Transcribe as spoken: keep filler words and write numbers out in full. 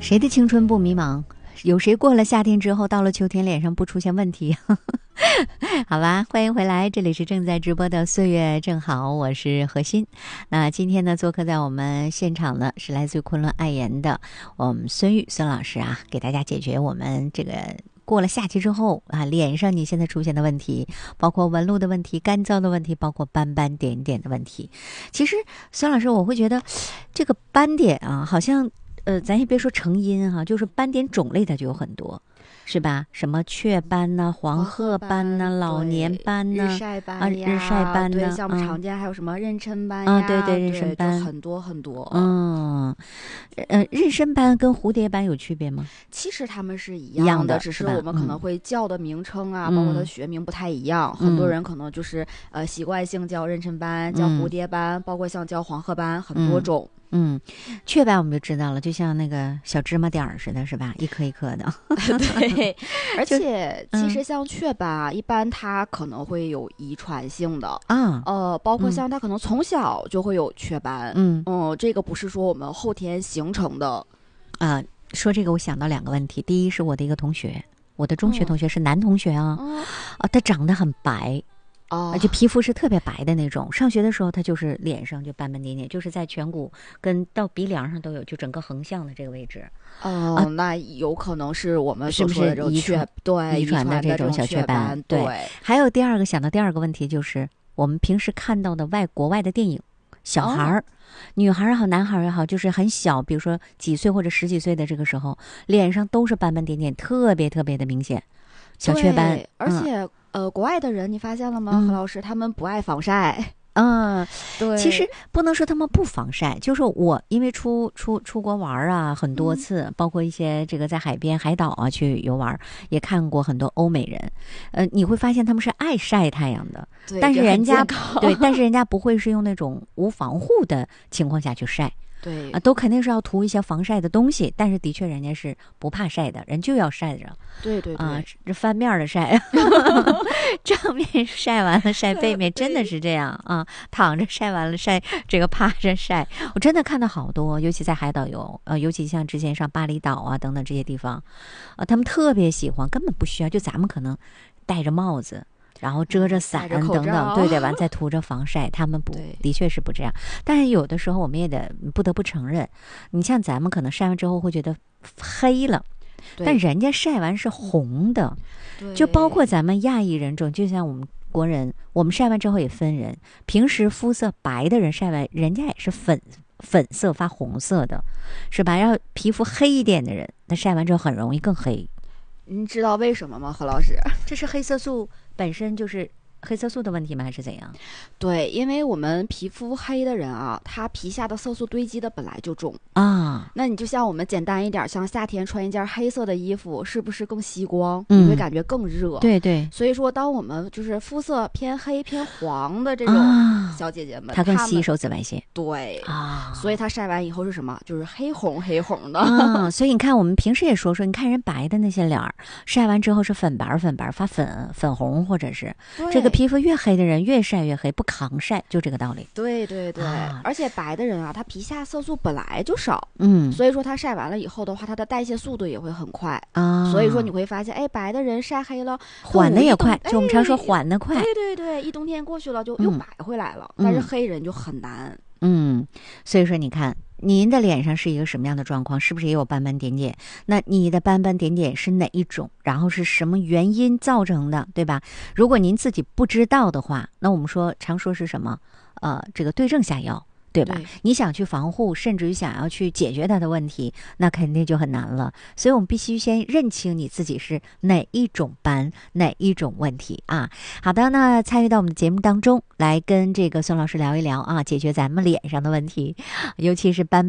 谁的青春不迷茫？有谁过了夏天之后，到了秋天脸上不出现问题？好吧，欢迎回来，这里是正在直播的岁月正好，我是何欣。那今天呢，做客在我们现场呢是来自于昆仑爱研的我们孙玉孙老师啊，给大家解决我们这个过了夏季之后啊，脸上你现在出现的问题，包括纹路的问题、干燥的问题，包括斑斑点点的问题。其实孙老师，我会觉得这个斑点啊，好像呃，咱也别说成因哈、啊，就是斑点种类它就有很多。是吧？什么雀斑呐、黄褐斑呐、老年斑呐、 日晒斑啊、日晒斑呐， 对，像我们常见还有什么妊娠斑呀？ 啊，对对，妊娠斑很多很多。 嗯，呃，妊娠斑跟蝴蝶斑有区别吗？ 其实它们是一样的， 样的，只是我们可能会叫的名称啊， 嗯、 包括它学名不太一样。 嗯、 很多人可能就是呃习惯性叫妊娠斑、叫蝴蝶斑， 嗯、 包括像叫黄褐斑，很多种。 嗯，雀斑我们就知道了，就像那个小芝麻点儿似的，是吧？一颗一颗的。 对，而且其实像雀斑啊，嗯、一般它可能会有遗传性的啊， 呃，包括像它可能从小就会有雀斑， 嗯嗯，这个不是说我们后天形成的。 啊、呃，说这个我想到两个问题，第一是我的一个同学，我的中学同学是男同学啊， 嗯、 啊，他长得很白。 哦， 而且皮肤是特别白的那种。上学的时候，他就是脸上就斑斑点点，就是在颧骨跟到鼻梁上都有，就整个横向的这个位置。 哦，啊、那有可能是我们所说的这种遗传， 对遗传的这种小雀斑。对，还有第二个想到第二个问题就是我们平时看到的外国外的电影，小孩儿、哦、女孩也好，男孩也好，就是很小，比如说几岁或者十几岁的这个时候，脸上都是斑斑点点，特别特别的明显。小雀斑， 而且、嗯、呃，国外的人你发现了吗？ 嗯、 何老师，他们不爱防晒。 嗯， 对， 其实不能说他们不防晒，就是我因为出出出国玩啊很多次、嗯，包括一些这个在海边海岛啊去游玩，也看过很多欧美人，呃，你会发现他们是爱晒太阳的，但是人家对，但是人家不会是用那种无防护的情况下去晒。 对啊，都肯定是要涂一些防晒的东西，但是的确人家是不怕晒的，人就要晒着。 对对对， 啊，这翻面的晒，正面晒完了晒背面，真的是这样啊！躺着晒完了晒，这个趴着晒，我真的看到好多，尤其在海岛游，呃，尤其像之前上巴厘岛啊等等这些地方，啊，他们特别喜欢，根本不需要，就咱们可能戴着帽子。然后遮着伞等等，对对吧？再涂着防晒，他们不的确是不这样。但是有的时候我们也得不得不承认，你像咱们可能晒完之后会觉得黑了，但人家晒完是红的，就包括咱们亚裔人种，就像我们国人，我们晒完之后也分人，平时肤色白的人晒完，人家也是粉粉色发红色的，是吧？然后皮肤黑一点的人，那晒完之后很容易更黑。 你知道为什么吗，何老师？ 这是黑色素本身就是黑色素的问题吗？还是怎样？ 对，因为我们皮肤黑的人啊，他皮下的色素堆积的本来就重啊。 那你就像我们简单一点，像夏天穿一件黑色的衣服，是不是更吸光？ 嗯、 你会感觉更热。 对对。 所以说，当我们就是肤色偏黑偏黄的这种小姐姐们， 她、啊、更吸收紫外线。 对啊， 所以她晒完以后是什么？就是黑红黑红的。 啊，所以你看，我们平时也说说，你看人白的那些脸儿，晒完之后是粉白粉白，发粉粉红，或者是这个皮肤越黑的人越晒越黑，不抗晒，就这个道理。 对对对、啊，而且白的人啊，他皮下色素本来就少， 嗯， 所以说他晒完了以后的话，他的代谢速度也会很快啊。 所以说你会发现，哎，白的人晒黑了， 缓的也快，就我们常说缓的快。 对对对，一冬天过去了就又白回来了， 嗯、 但是黑人就很难。 嗯，所以说你看。您的脸上是一个什么样的状况？是不是也有斑斑点点？那你的斑斑点点是哪一种？然后是什么原因造成的，对吧？如果您自己不知道的话，那我们说常说是什么？呃，这个对症下药，对吧？ 对， 你想去防护，甚至于想要去解决它的问题，那肯定就很难了。所以我们必须先认清你自己是哪一种斑，哪一种问题啊。好的，那参与到我们的节目当中来跟这个孙老师聊一聊啊，解决咱们脸上的问题，尤其是斑